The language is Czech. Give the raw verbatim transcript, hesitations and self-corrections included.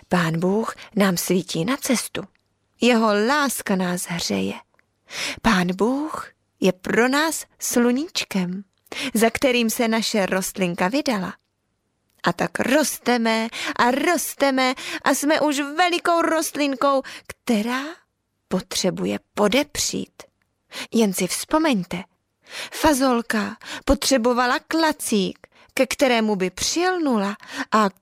Pán Bůh nám svítí na cestu. Jeho láska nás hřeje. Pán Bůh je pro nás sluníčkem, za kterým se naše rostlinka vydala. A tak rosteme a rosteme a jsme už velikou rostlinkou, která potřebuje podepřít. Jen si vzpomeňte, fazolka potřebovala klacík, ke kterému by přilnula a